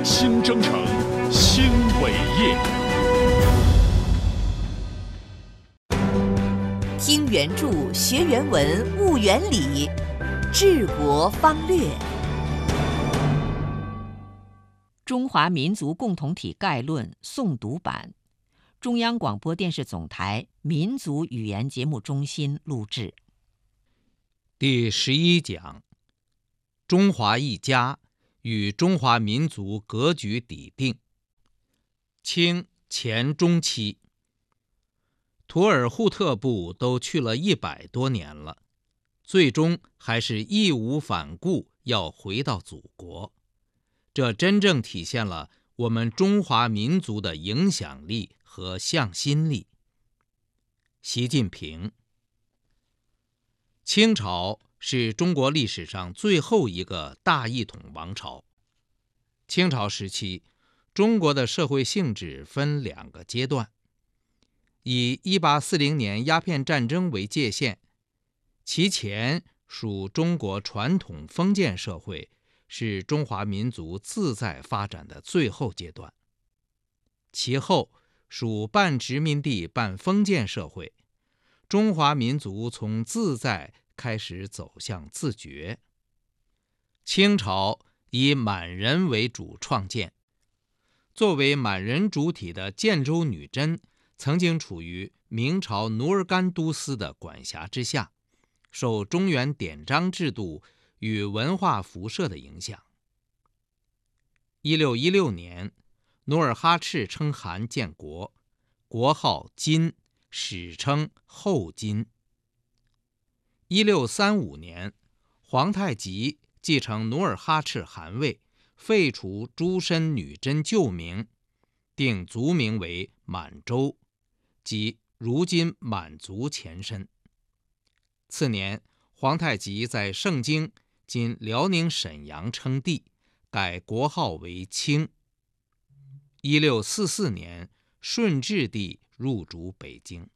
新征程，新伟业。 听原著，学原文，悟原理，治国方略。中华民族共同体概论诵读版，中央广播电视总台民族语言节目中心录制。 第11讲：中华一家与中华民族格局底定。清前中期，图尔扈特部都去了100多年了，最终还是义无反顾要回到祖国。这真正体现了我们中华民族的影响力和向心力。习近平。清朝是中国历史上最后一个大一统王朝。清朝时期，中国的社会性质分2个阶段，以1840年鸦片战争为界限，其前属中国传统封建社会，是中华民族自在发展的最后阶段。其后属半殖民地半封建社会，中华民族从自在开始走向自觉。清朝以满人为主创建，作为满人主体的建州女真曾经处于明朝努尔干都司的管辖之下，受中原典章制度与文化辐射的影响。1616年，努尔哈赤称汗建国，国号金，史称后金。1635年，皇太极继承努尔哈赤汗位，废除诸身女真旧名，定族名为满洲，即如今满族前身。次年，皇太极在盛京（今辽宁沈阳）称帝，改国号为清。1644年，顺治帝入主北京。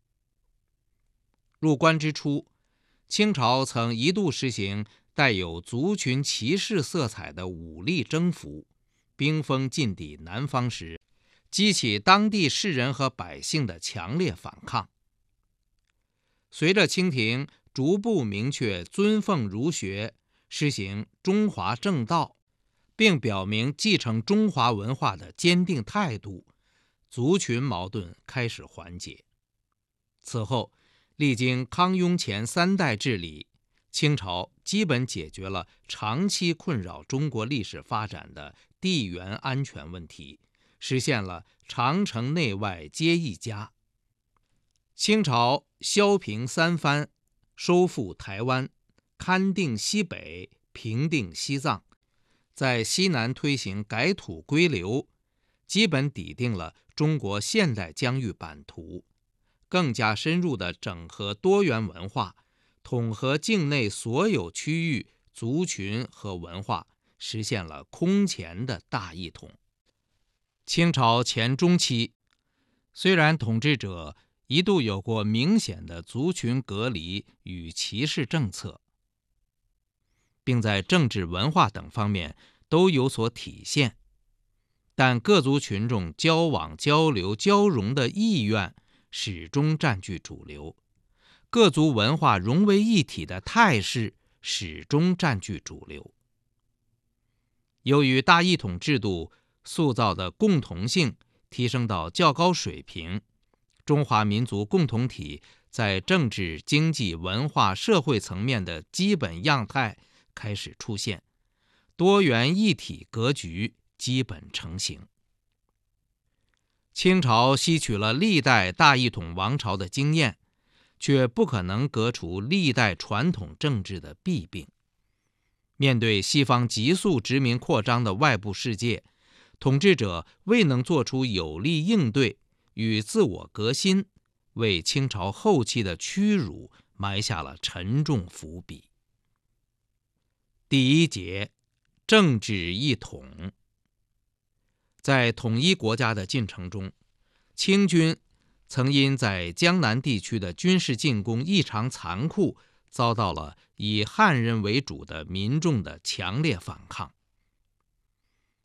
入关之初，清朝曾一度实行带有族群歧视色彩的武力征服，兵锋进抵南方时，激起当地士人和百姓的强烈反抗。随着清廷逐步明确尊奉儒学，实行中华正道，并表明继承中华文化的坚定态度，族群矛盾开始缓解。此后，历经康雍乾3代治理，清朝基本解决了长期困扰中国历史发展的地缘安全问题，实现了长城内外皆一家。清朝削平三藩，收复台湾，勘定西北，平定西藏，在西南推行改土归流，基本拟定了中国现代疆域版图，更加深入地整合多元文化，统合境内所有区域、族群和文化，实现了空前的大一统。清朝前中期，虽然统治者一度有过明显的族群隔离与歧视政策，并在政治文化等方面都有所体现，但各族群众交往交流交融的意愿始终占据主流，各族文化融为一体的态势始终占据主流。由于大一统制度塑造的共同性提升到较高水平，中华民族共同体在政治、经济、文化、社会层面的基本样态开始出现，多元一体格局基本成型。清朝吸取了历代大一统王朝的经验，却不可能革除历代传统政治的弊病。面对西方急速殖民扩张的外部世界，统治者未能做出有力应对与自我革新，为清朝后期的屈辱埋下了沉重伏笔。第1节，政治一统。在统一国家的进程中，清军曾因在江南地区的军事进攻异常残酷，遭到了以汉人为主的民众的强烈反抗。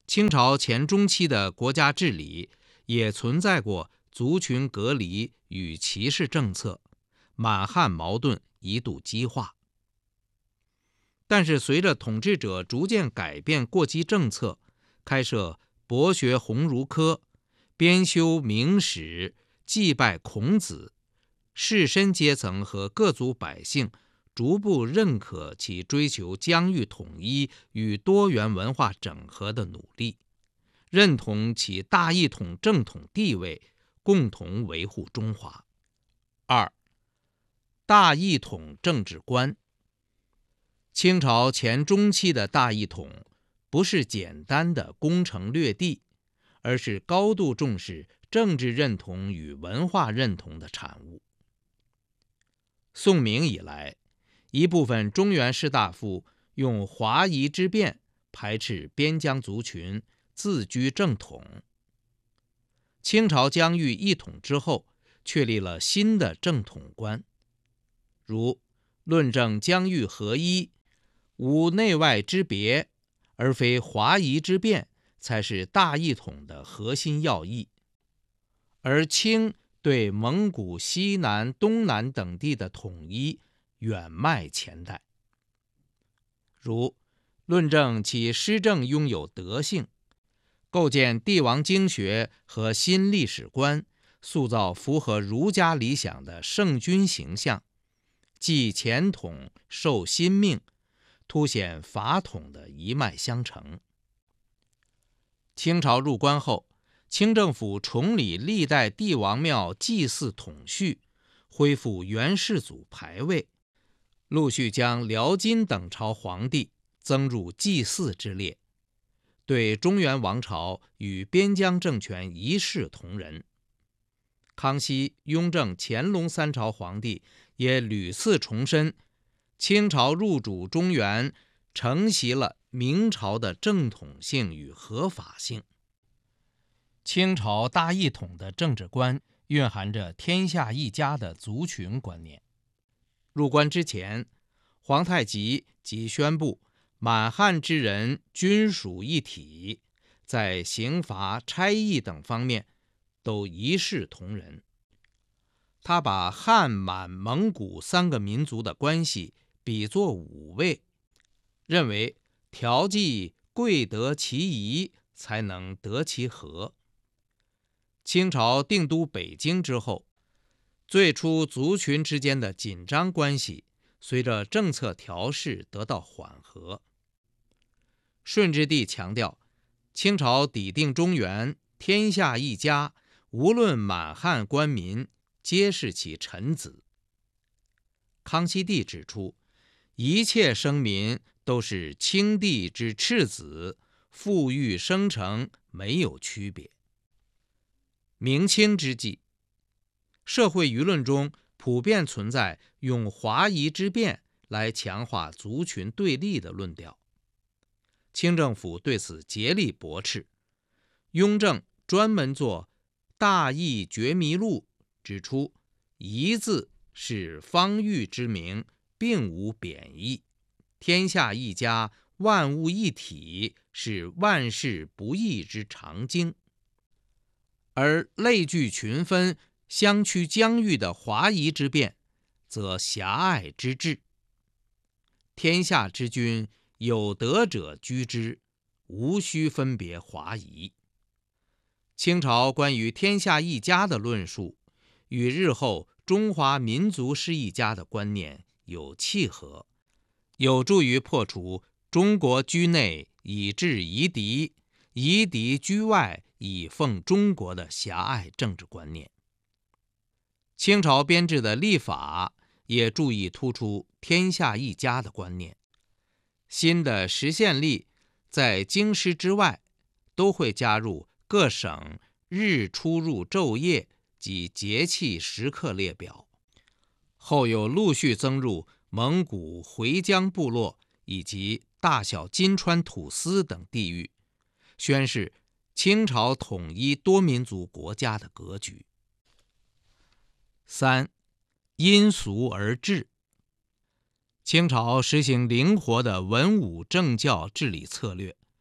清朝前中期的国家治理也存在过族群隔离与歧视政策，满汉矛盾一度激化。但是随着统治者逐渐改变过激政策，开设博学鸿儒科，编修明史，祭拜孔子，士绅阶层和各族百姓逐步认可其追求疆域统一与多元文化整合的努力，认同其大一统正统地位，共同维护中华。2. 大一统政治观。清朝前中期的大一统不是简单的攻城略地，而是高度重视政治认同与文化认同的产物。宋明以来，一部分中原士大夫用华夷之辩排斥边疆族群，自居正统。清朝疆域一统之后，确立了新的正统观，如论证疆域合一，无内外之别，而非华夷之辩，才是大一统的核心要义。而清对蒙古西南、东南等地的统一远迈前代，如论证其施政拥有德性，构建帝王经学和新历史观，塑造符合儒家理想的圣君形象，继前统受新命，凸显法统的一脉相承。清朝入关后，清政府重理历代帝王庙祭祀统序，恢复元世祖牌位，陆续将辽金等朝皇帝增入祭祀之列，对中原王朝与边疆政权一视同仁。康熙、雍正、乾隆三朝皇帝也屡次重申，清朝入主中原承袭了明朝的正统性与合法性。清朝大一统的政治观蕴含着天下一家的族群观念。入关之前，皇太极即宣布满汉之人均属一体，在刑罚、差役等方面都一视同仁。他把汉、满、蒙古三个民族的关系比作五味，认为调剂贵得其宜，才能得其和。清朝定都北京之后，最初族群之间的紧张关系随着政策调试得到缓和。顺治帝强调，清朝抵定中原，天下一家，无论满汉官民，皆是其臣子。康熙帝指出，一切生民都是清帝之赤子，富裕生成没有区别。明清之际，社会舆论中普遍存在用华夷之辩来强化族群对立的论调。清政府对此竭力驳斥。雍正专门作《大义觉迷录》，指出夷字是方域之名，并无贬义，天下一家，万物一体，是万事不易之常经。而类聚群分、相趋疆域的华夷之辩，则狭隘之至。天下之君，有德者居之，无需分别华夷。清朝关于天下一家的论述，与日后中华民族是一家的观念有契合，有助于破除中国居内以制夷狄，夷狄居外以奉中国的狭隘政治观念。清朝编制的历法也注意突出天下一家的观念。新的实宪历在京师之外都会加入各省日出入昼夜及节气时刻列表，后又陆续增入蒙古回疆部落以及大小金川土司等地域，宣示清朝统一多民族国家的格局。3. 因俗而治。清朝实行灵活的文武政教治理策略，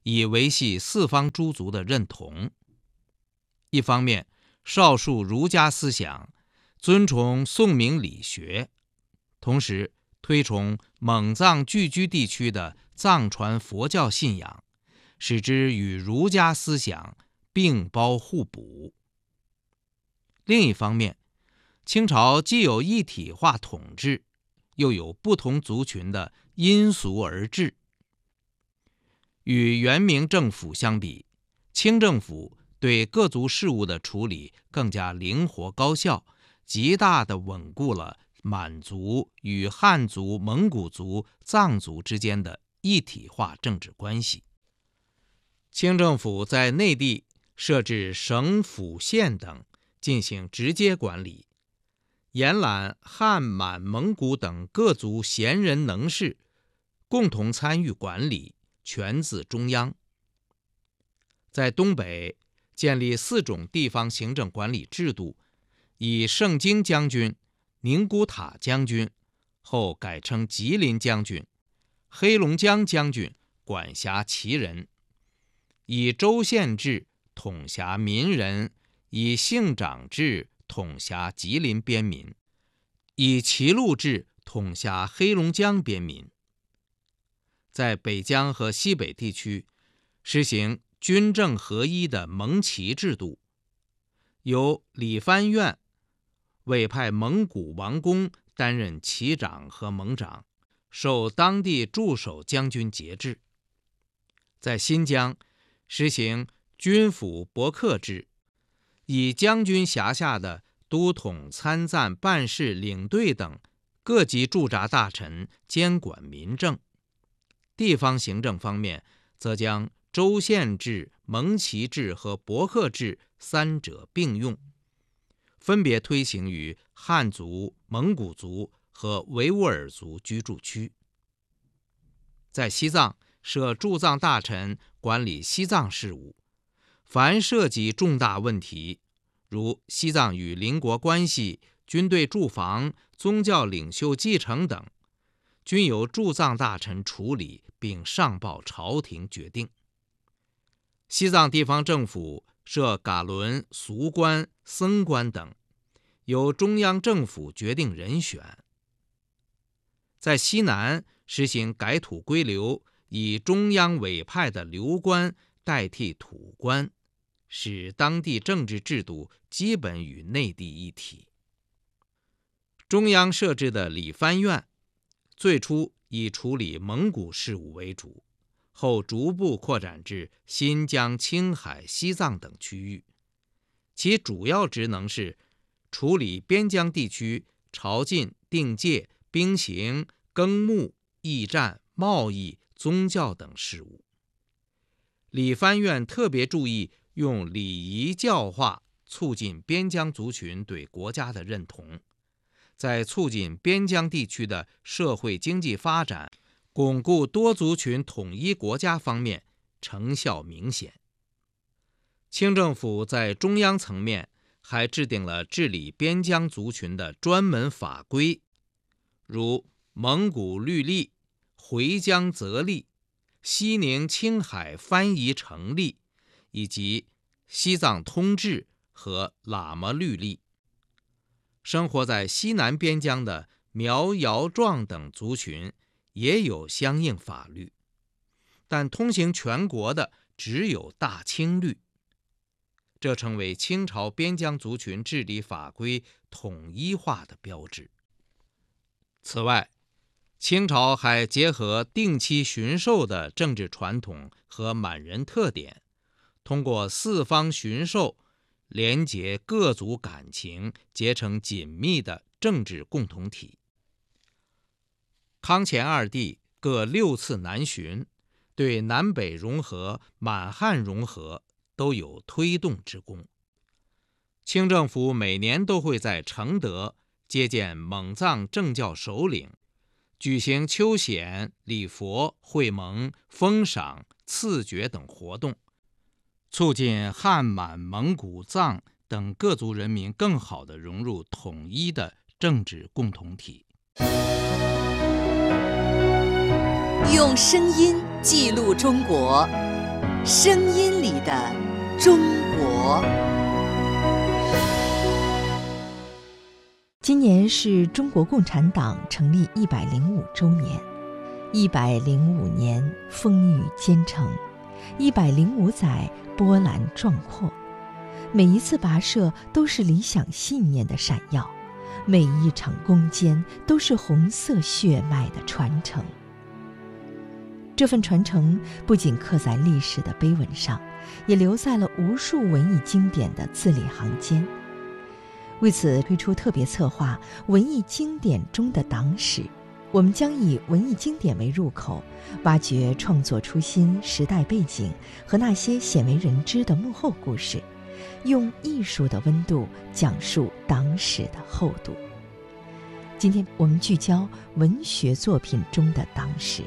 以维系四方诸族的认同。一方面，少数儒家思想，尊崇宋明理学，同时推崇蒙藏聚居地区的藏传佛教信仰，使之与儒家思想并包互补。另一方面，清朝既有一体化统治，又有不同族群的因俗而治。与元明政府相比，清政府对各族事务的处理更加灵活高效，极大地稳固了满族与汉族、蒙古族、藏族之间的一体化政治关系。清政府在内地设置省、府、县等，进行直接管理，延揽汉、满、蒙古等各族贤人能士，共同参与管理，全自中央。在东北建立4种地方行政管理制度，以盛京将军、宁古塔将军，后改称吉林将军、黑龙江将军管辖旗人，以州县制统辖民人，以姓长制统辖吉林边民，以旗路制统辖黑龙江边民。在北疆和西北地区实行军政合一的蒙旗制度，由理藩院委派蒙古王公担任旗长和盟长，受当地驻守将军节制。在新疆实行军府伯克制，以将军辖下的都统、参赞、办事、领队等各级驻扎大臣监管民政。地方行政方面，则将州县制、蒙旗制和伯克制3者并用，分别推行于汉族、蒙古族和维吾尔族居住区。在西藏设驻藏大臣管理西藏事务，凡涉及重大问题，如西藏与邻国关系、军队驻防、宗教领袖继承等，均由驻藏大臣处理并上报朝廷决定。西藏地方政府设噶伦、俗官、僧官等，由中央政府决定人选。在西南实行改土归流，以中央委派的流官代替土官，使当地政治制度基本与内地一体。中央设置的理藩院最初以处理蒙古事务为主，后逐步扩展至新疆、青海、西藏等区域，其主要职能是处理边疆地区朝觐、定界、兵刑、耕牧、驿站、贸易、宗教等事务。理藩院特别注意用礼仪教化促进边疆族群对国家的认同，在促进边疆地区的社会经济发展、巩固多族群统一国家方面成效明显。清政府在中央层面还制定了治理边疆族群的专门法规，如蒙古律例、回疆则例、西宁青海番宜成例，以及西藏通制和喇嘛律例。生活在西南边疆的苗、瑶、壮等族群也有相应法律，但通行全国的只有大清律，这成为清朝边疆族群治理法规统一化的标志。此外，清朝还结合定期巡狩的政治传统和满人特点，通过四方巡狩连结各族感情，结成紧密的政治共同体。康乾2帝各6次南巡，对南北融合、满汉融合都有推动之功。清政府每年都会在承德接见蒙藏政教首领，举行秋显、礼佛、会盟、封赏、赐爵等活动，促进汉、满、蒙古、藏等各族人民更好地融入统一的政治共同体。 用声音记录中国， 声音里的中国。 今年是中国共产党成立105周年，105年风雨兼程，105载波澜壮阔。每一次跋涉都是理想信念的闪耀，每一场攻坚都是红色血脉的传承。这份传承不仅刻在历史的碑文上，也留在了无数文艺经典的字里行间。为此推出特别策划《文艺经典中的党史》，我们将以文艺经典为入口，挖掘创作初心、时代背景和那些鲜为人知的幕后故事，用艺术的温度讲述党史的厚度。今天我们聚焦文学作品中的党史。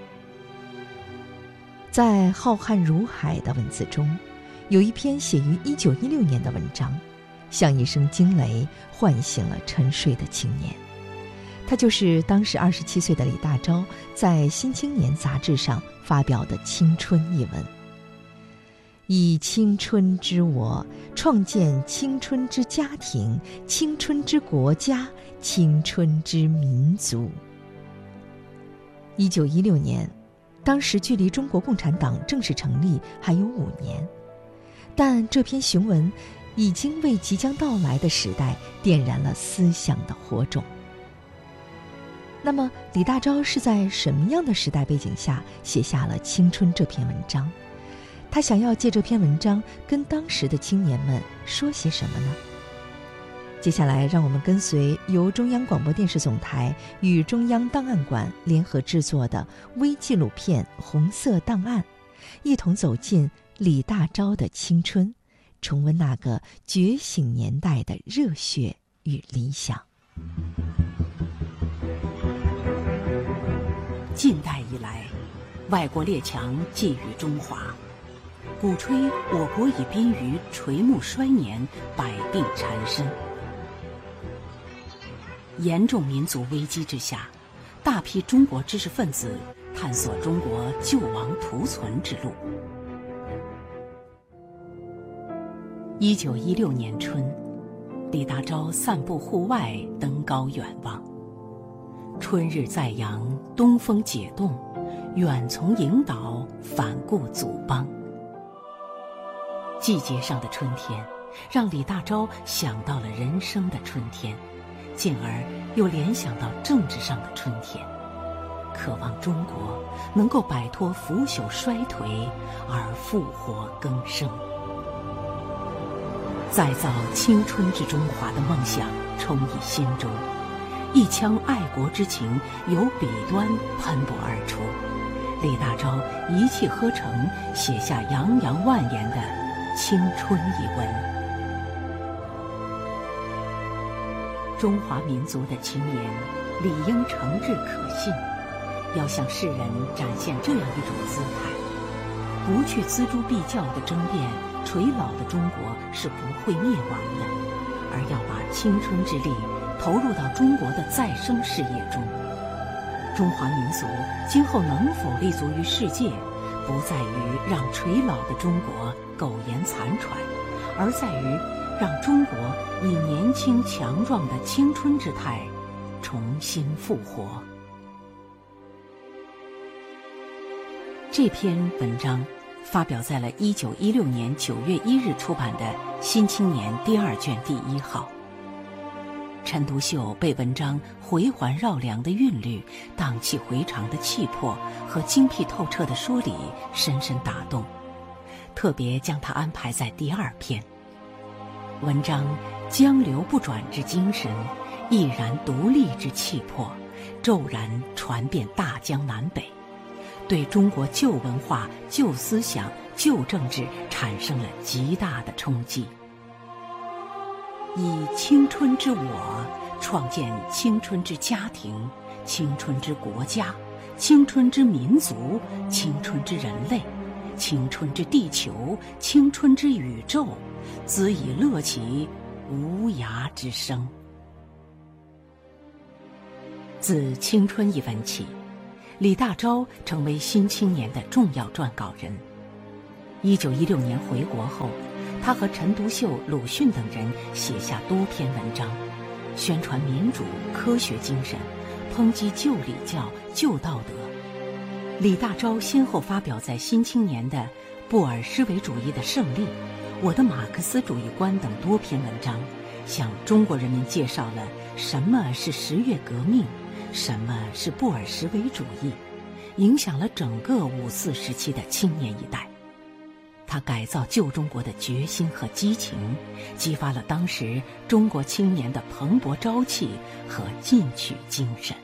在浩瀚如海的文字中，有一篇写于1916年的文章，像一声惊雷，唤醒了沉睡的青年。他就是当时27岁的李大钊在《新青年》杂志上发表的《青春》一文。以青春之我，创建青春之家庭，青春之国家，青春之民族。1916年，当时距离中国共产党正式成立还有5年，但这篇雄文已经为即将到来的时代点燃了思想的火种。那么，李大钊是在什么样的时代背景下写下了《青春》这篇文章？他想要借这篇文章跟当时的青年们说些什么呢？接下来，让我们跟随由中央广播电视总台与中央档案馆联合制作的微纪录片《红色档案》，一同走进李大钊的青春，重温那个觉醒年代的热血与理想。 近代以来，外国列强觊觎中华，鼓吹我国已濒于垂暮衰年，百病缠身。严重民族危机之下，大批中国知识分子探索中国救亡图存之路。1916年春，李大钊散步户外，登高远望。春日在阳，东风解冻，远从引导，反顾祖邦。季节上的春天，让李大钊想到了人生的春天，进而又联想到政治上的春天，渴望中国能够摆脱腐朽衰颓而复活更生。再造青春之中华的梦想充溢心中，一腔爱国之情由笔端喷薄而出，李大钊一气呵成，写下洋洋万言的《青春》一文。中华民族的青年理应诚挚可信，要向世人展现这样一种姿态：不去锱铢必较的争辩垂老的中国是不会灭亡的，而要把青春之力投入到中国的再生事业中。中华民族今后能否立足于世界，不在于让垂老的中国苟延残喘，而在于让中国以年轻强壮的青春之态重新复活。这篇文章发表在了1916年9月1日出版的《新青年》第2卷第1号。陈独秀被文章回环绕梁的韵律、荡气回肠的气魄和精辟透彻的说理深深打动，特别将它安排在第2篇。文章江流不转之精神，毅然独立之气魄，骤然传遍大江南北，对中国旧文化、旧思想、旧政治产生了极大的冲击。以青春之我，创建青春之家庭，青春之国家，青春之民族，青春之人类，青春之地球，青春之宇宙，兹以乐其无涯之声。自《青春》一文起，李大钊成为《新青年》的重要撰稿人。 1916年回国后，他和陈独秀、鲁迅等人写下多篇文章，宣传民主、科学精神，抨击旧礼教、旧道德。李大钊先后发表在《新青年》的《布尔什维主义的胜利》《我的马克思主义观》等多篇文章，向中国人民介绍了什么是十月革命，什么是布尔什维主义，影响了整个5·4时期的青年一代。他改造旧中国的决心和激情，激发了当时中国青年的蓬勃朝气和进取精神。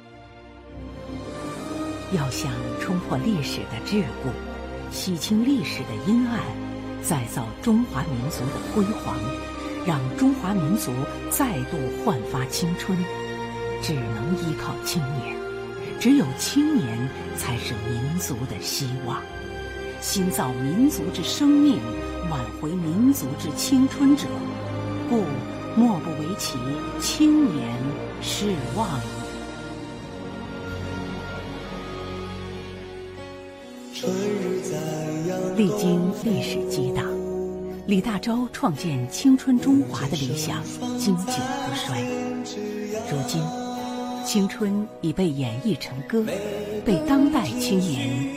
要想冲破历史的桎梏，洗清历史的阴暗，再造中华民族的辉煌，让中华民族再度焕发青春，只能依靠青年。只有青年才是民族的希望。新造民族之生命，挽回民族之青春者，故莫不为其青年是望矣。历经历史激荡，李大钊创建青春中华的理想经久不衰。如今，青春已被演绎成歌，被当代青年